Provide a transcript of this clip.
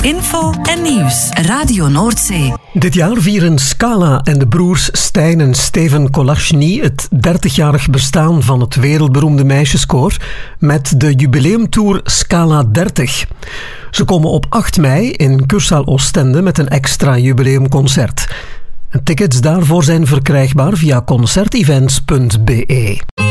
Info en nieuws. Radio Noordzee. Dit jaar vieren Scala en de broers Stijn en Steven Kolachny het 30-jarig bestaan van het wereldberoemde meisjeskoor met de jubileumtour Scala 30. Ze komen op 8 mei in Kursaal Oostende met een extra jubileumconcert. Tickets daarvoor zijn verkrijgbaar via concertevents.be.